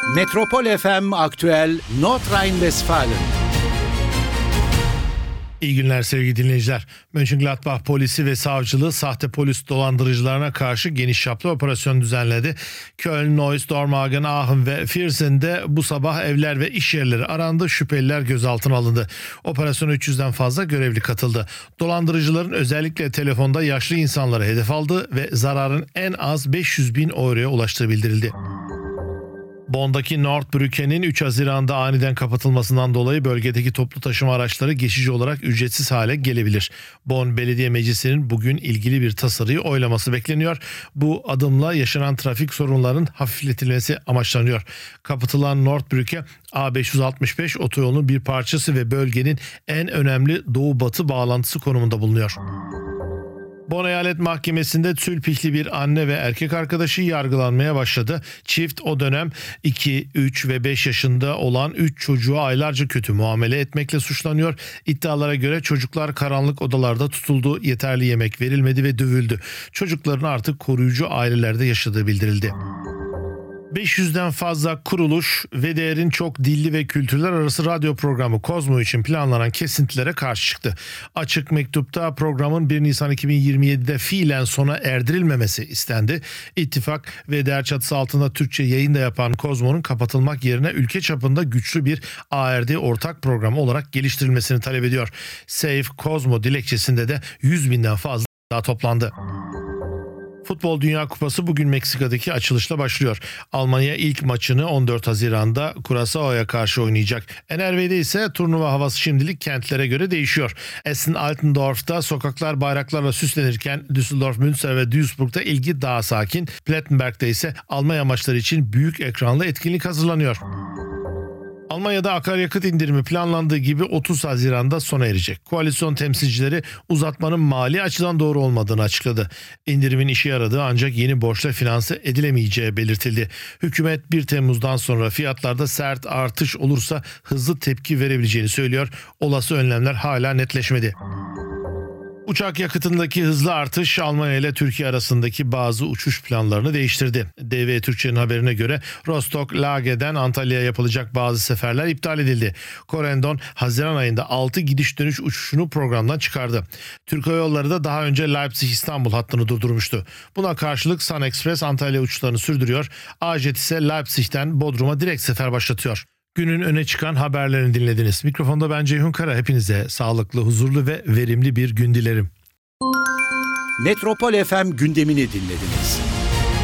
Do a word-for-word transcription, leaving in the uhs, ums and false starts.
Metropol F M Aktüel Nordrhein-Westfalen. İyi günler sevgili dinleyiciler. Mönchengladbach polisi ve savcılığı sahte polis dolandırıcılarına karşı geniş çaplı operasyon düzenledi. Köln, Neuss, Dormagen, Aachen ve Viersen'de bu sabah evler ve iş yerleri arandı. Şüpheliler gözaltına alındı. Operasyona üç yüzden fazla görevli katıldı. Dolandırıcıların özellikle telefonda yaşlı insanları hedef aldı ve zararın en az beş yüz bin euroya ulaştığı bildirildi. Bonn'daki Nordbrücke'nin üç Haziran'da aniden kapatılmasından dolayı bölgedeki toplu taşıma araçları geçici olarak ücretsiz hale gelebilir. Bonn Belediye Meclisi'nin bugün ilgili bir tasarıyı oylaması bekleniyor. Bu adımla yaşanan trafik sorunlarının hafifletilmesi amaçlanıyor. Kapatılan Nordbrücke A beş yüz altmış beş otoyolunun bir parçası ve bölgenin en önemli doğu-batı bağlantısı konumunda bulunuyor. Bonn Eyalet Mahkemesi'nde Zülpichli bir anne ve erkek arkadaşı yargılanmaya başladı. Çift o dönem iki, üç ve beş yaşında olan üç çocuğa aylarca kötü muamele etmekle suçlanıyor. İddialara göre çocuklar karanlık odalarda tutuldu, yeterli yemek verilmedi ve dövüldü. Çocukların artık koruyucu ailelerde yaşadığı bildirildi. beş yüzden fazla kuruluş ve değerin çok dilli ve kültürler arası radyo programı Kozmo için planlanan kesintilere karşı çıktı. Açık mektupta programın bir Nisan iki bin yirmi yedide fiilen sona erdirilmemesi istendi. İttifak ve değer çatısı altında Türkçe yayın da yapan Kozmo'nun kapatılmak yerine ülke çapında güçlü bir A R D ortak programı olarak geliştirilmesini talep ediyor. Save Kozmo dilekçesinde de yüz binden fazla daha toplandı. Futbol Dünya Kupası bugün Meksika'daki açılışla başlıyor. Almanya ilk maçını on dört Haziran'da Curaçao'ya karşı oynayacak. N R V'de ise turnuva havası şimdilik kentlere göre değişiyor. Essen-Altendorf'ta sokaklar bayraklarla süslenirken Düsseldorf, Münster ve Duisburg'da ilgi daha sakin. Plettenberg'de ise Almanya maçları için büyük ekranlı etkinlik hazırlanıyor. Almanya'da akaryakıt indirimi planlandığı gibi otuz Haziran'da sona erecek. Koalisyon temsilcileri uzatmanın mali açıdan doğru olmadığını açıkladı. İndirimin işe yaradığı ancak yeni borçla finanse edilemeyeceği belirtildi. Hükümet bir Temmuz'dan sonra fiyatlarda sert artış olursa hızlı tepki verebileceğini söylüyor. Olası önlemler hala netleşmedi. Uçak yakıtındaki hızlı artış Almanya ile Türkiye arasındaki bazı uçuş planlarını değiştirdi. D V Türkçe'nin haberine göre Rostock-Lage'den Antalya'ya yapılacak bazı seferler iptal edildi. Corendon Haziran ayında altı gidiş dönüş uçuşunu programdan çıkardı. Türk Hava Yolları da daha önce Leipzig-İstanbul hattını durdurmuştu. Buna karşılık Sun Express Antalya uçuşlarını sürdürüyor. A-Jet ise Leipzig'ten Bodrum'a direkt sefer başlatıyor. Günün öne çıkan haberlerini dinlediniz. Mikrofonda ben Ceyhun Kara. Hepinize sağlıklı, huzurlu ve verimli bir gün dilerim. Metropol F M gündemini dinlediniz.